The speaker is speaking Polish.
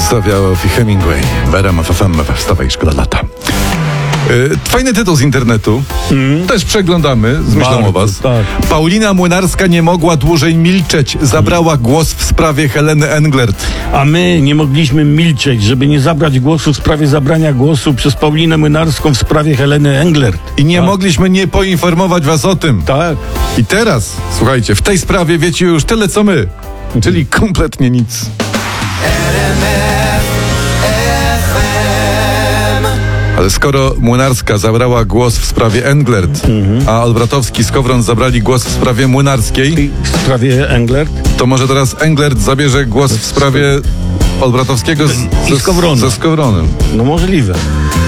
Gustaw Hemingway. Beram FFM, wstawaj, szkoda lata. Fajny tytuł z internetu. Też przeglądamy z myślą o was. Tak. Paulina Młynarska nie mogła dłużej milczeć. Zabrała głos w sprawie Heleny Englert. A my nie mogliśmy milczeć, żeby nie zabrać głosu w sprawie zabrania głosu przez Paulinę Młynarską w sprawie Heleny Englert. I nie Tak. mogliśmy nie poinformować was o tym. Tak. I teraz, słuchajcie, w tej sprawie wiecie już tyle co my. Czyli kompletnie nic. Ale skoro Młynarska zabrała głos w sprawie Englert, a Olbratowski z Kowron zabrali głos w sprawie Młynarskiej, I w sprawie Englert? to może teraz Englert zabierze głos w sprawie Olbratowskiego I z Kowronem. ze Skowronem. No możliwe.